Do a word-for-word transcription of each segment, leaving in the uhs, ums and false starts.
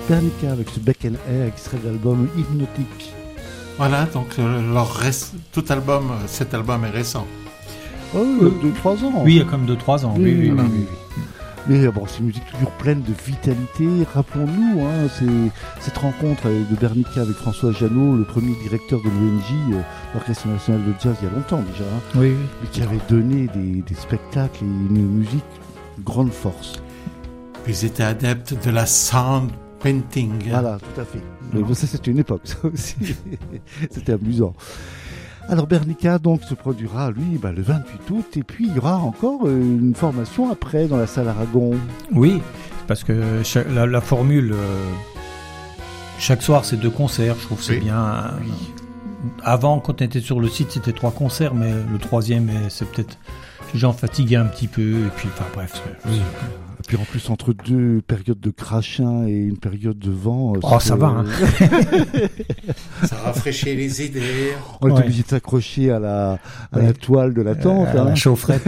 Bernica avec ce Beck and Air, extrait de l'album Hypnotic. Voilà, donc euh, leur reste, tout album, cet album est récent. Oh, euh, deux trois ans. Oui, il y a comme deux trois ans. Oui, oui, oui. oui, oui, oui. Mais bon, c'est une musique toujours pleine de vitalité. Rappelons-nous, hein, c'est, cette rencontre de Bernica avec François Jeannot, le premier directeur de l'O N J, euh, l'Orchestre National de Jazz, il y a longtemps déjà, hein, oui, oui. mais qui avait donné des, des spectacles et une musique de grande force. Puis ils étaient adeptes de la sound painting. Voilà, tout à fait. Mais bon, ça, c'était une époque, ça aussi. C'était amusant. Alors Bernica donc se produira lui bah, le vingt-huit août et puis il y aura encore euh, une formation après dans la salle Aragon. Oui, parce que cha- la, la formule euh, chaque soir c'est deux concerts, je trouve que c'est oui. bien. Oui. Avant quand on était sur le site c'était trois concerts, mais le troisième c'est peut-être les gens fatigués un petit peu et puis enfin bref. C'est, oui. Et puis en plus entre deux périodes de crachin et une période de vent. Oh ça va. Hein. Ça rafraîchit les idées. On est ouais. obligé de s'accrocher à la, à ouais. la toile de la tente. Euh, hein. à la chaufferette.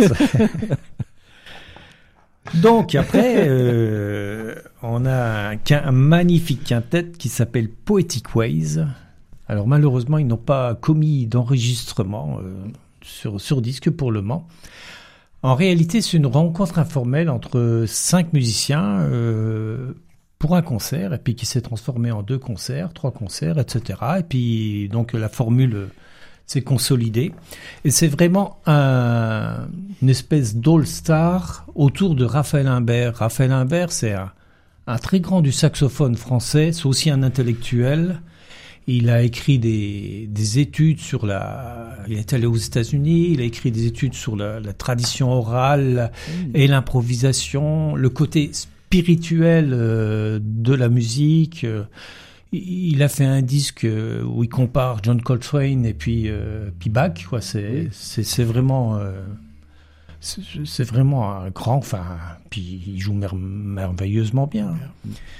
Donc après, euh, on a un, un magnifique quintet qui s'appelle Poetic Ways. Alors malheureusement, ils n'ont pas commis d'enregistrement euh, sur, sur disque pour le moment. En réalité, c'est une rencontre informelle entre cinq musiciens euh, pour un concert, et puis qui s'est transformé en deux concerts, trois concerts, et cetera. Et puis donc la formule s'est consolidée. Et c'est vraiment un, une espèce d'all-star autour de Raphaël Imbert. Raphaël Imbert, c'est un, un très grand du saxophone français, c'est aussi un intellectuel. Il a écrit des, des études sur la... Il est allé aux États-Unis, il a écrit des études sur la, la tradition orale mmh. et l'improvisation, le côté spirituel euh, de la musique. Euh, il a fait un disque où il compare John Coltrane et puis, euh, puis Bach. Quoi. C'est, oui. c'est, c'est vraiment... Euh, c'est, c'est vraiment un grand... Enfin, puis il joue mer- merveilleusement bien.